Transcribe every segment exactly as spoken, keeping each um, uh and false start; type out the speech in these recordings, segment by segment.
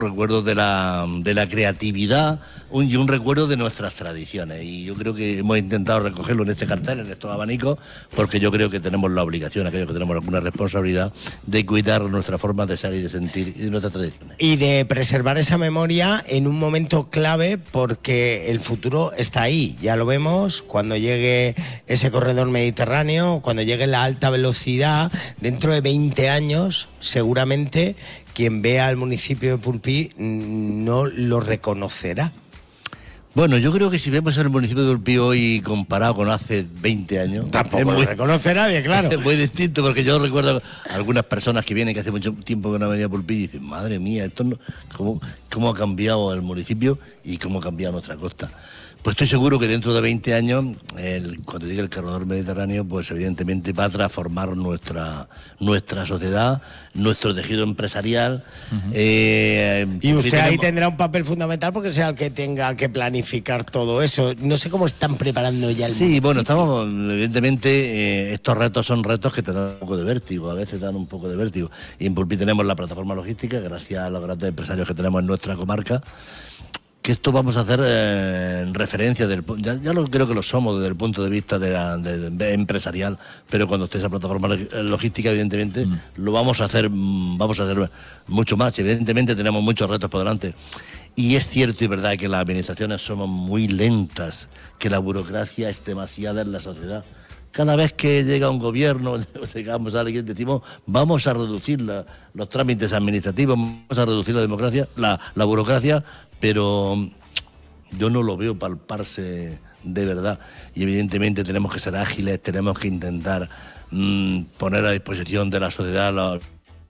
recuerdo de la, de la creatividad un, y un recuerdo de nuestras tradiciones. Y yo creo que hemos intentado recogerlo en este cartel, en estos abanicos, porque yo creo que tenemos la obligación, aquellos que tenemos alguna responsabilidad, de cuidar nuestra forma de ser y de sentir y de nuestras tradiciones. Y de preservar esa memoria en un momento clave, porque el futuro está ahí. Ya lo vemos cuando llegue ese corredor mediterráneo, cuando llegue la alta velocidad. Dentro de veinte años, seguramente, quien vea al municipio de Pulpí no lo reconocerá. Bueno, yo creo que si vemos el municipio de Pulpí hoy comparado con hace veinte años... Tampoco muy, lo reconoce nadie, claro. Es muy distinto, porque yo recuerdo algunas personas que vienen, que hace mucho tiempo que no venía a Pulpí, y dicen, madre mía, esto no, ¿cómo, cómo ha cambiado el municipio y cómo ha cambiado nuestra costa? Pues estoy seguro que dentro de veinte años, el, cuando llegue el corredor mediterráneo, pues evidentemente va a transformar nuestra, nuestra sociedad, nuestro tejido empresarial. Uh-huh. eh, y usted tenemos... ahí tendrá un papel fundamental, porque sea el que tenga que planificar todo eso. No sé cómo están preparando ya el Sí, municipio. bueno, estamos, evidentemente, eh, estos retos son retos que te dan un poco de vértigo, a veces dan un poco de vértigo. Y en Pulpí tenemos la plataforma logística, gracias a los grandes empresarios que tenemos en nuestra comarca, que esto vamos a hacer eh, en referencia del ya, ya lo creo que lo somos desde el punto de vista de, la, de, de empresarial, pero cuando esté esa plataforma logística, evidentemente mm. lo vamos a hacer vamos a hacer mucho más. Evidentemente tenemos muchos retos por delante, y es cierto y verdad que las administraciones somos muy lentas, que la burocracia es demasiada en la sociedad. Cada vez que llega un gobierno, llegamos a alguien, decimos, vamos a reducir la, los trámites administrativos, vamos a reducir la democracia, la, la burocracia, pero yo no lo veo palparse de verdad. Y evidentemente tenemos que ser ágiles, tenemos que intentar mmm, poner a disposición de la sociedad los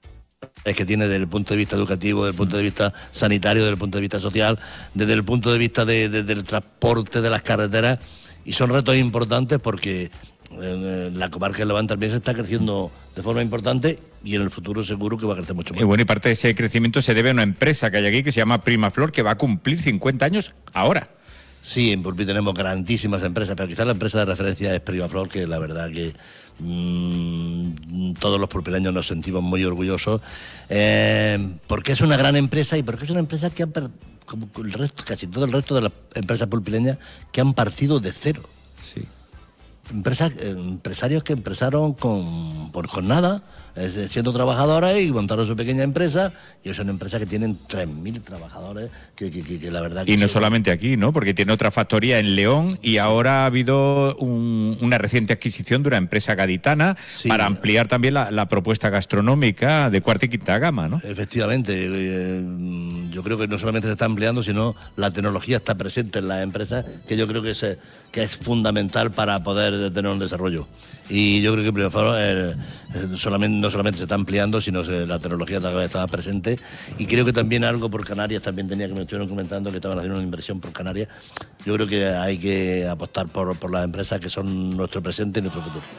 que tiene desde el punto de vista educativo, desde el punto de vista sanitario, desde el punto de vista social, desde el punto de vista de, de, del transporte, de las carreteras, y son retos importantes porque en la comarca del Levante también se está creciendo de forma importante, y en el futuro seguro que va a crecer mucho más. Y bueno, y parte de ese crecimiento se debe a una empresa que hay aquí que se llama Primaflor, que va a cumplir cincuenta años ahora. Sí, en Pulpí tenemos grandísimas empresas, pero quizás la empresa de referencia es Primaflor, que la verdad que mmm, todos los pulpileños nos sentimos muy orgullosos, eh, porque es una gran empresa y porque es una empresa que han, como el resto, casi todo el resto de las empresas pulpileñas, que han partido de cero. Sí. Empresas, empresarios que empezaron con, por, con nada, es, siendo trabajadores, y montaron su pequeña empresa, y es una empresa que tienen tres mil trabajadores, que, que, que, que la verdad que... Y no son... solamente aquí, ¿no? Porque tiene otra factoría en León, y ahora ha habido un, una reciente adquisición de una empresa gaditana, sí, para ampliar también la, la propuesta gastronómica de cuarta y quinta gama, ¿no? Efectivamente, eh, yo creo que no solamente se está ampliando, sino la tecnología está presente en las empresas, que yo creo que es, que es fundamental para poder de tener un desarrollo. Y yo creo que primero, eh, solamente, no solamente se está ampliando, sino que la tecnología también estaba presente, y creo que también algo por Canarias también tenía, que me estuvieron comentando que estaban haciendo una inversión por Canarias. Yo creo que hay que apostar por, por las empresas que son nuestro presente y nuestro futuro.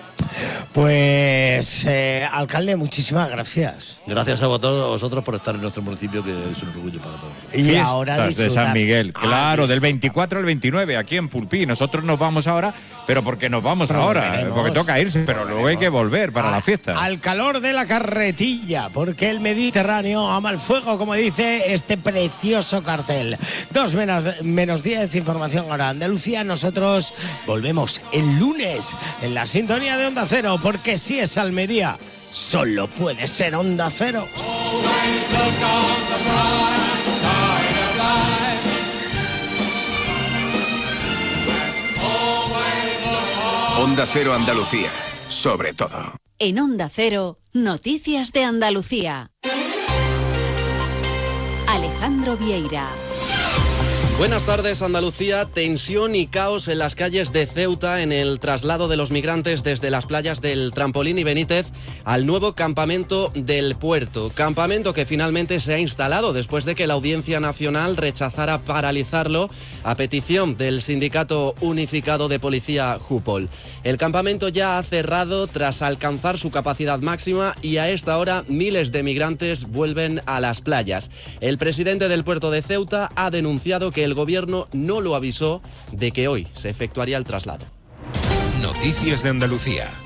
Pues, eh, alcalde, muchísimas gracias. Gracias a vosotros por estar en nuestro municipio, que es un orgullo para todos. Y Fiestas ahora de San Miguel, claro, del veinticuatro al veintinueve, aquí en Pulpí. Nosotros nos vamos ahora, pero porque nos vamos pero ahora, veremos, porque toca irse, pero luego hay que volver para a, la fiesta. Al calor de la carretilla, porque el Mediterráneo ama el fuego, como dice este precioso cartel. Dos menos, menos diez, información ahora Andalucía. Nosotros volvemos el lunes en la sintonía de Onda Cero, porque si es Almería, solo puede ser Onda Cero. Onda Cero Andalucía, sobre todo. En Onda Cero, noticias de Andalucía. Alejandro Vieira. Buenas tardes, Andalucía. Tensión y caos en las calles de Ceuta en el traslado de los migrantes desde las playas del Trampolín y Benítez al nuevo campamento del puerto. Campamento que finalmente se ha instalado después de que la Audiencia Nacional rechazara paralizarlo a petición del Sindicato Unificado de Policía Jupol. El campamento ya ha cerrado tras alcanzar su capacidad máxima, y a esta hora miles de migrantes vuelven a las playas. El presidente del puerto de Ceuta ha denunciado que el gobierno no lo avisó de que hoy se efectuaría el traslado. Noticias de Andalucía.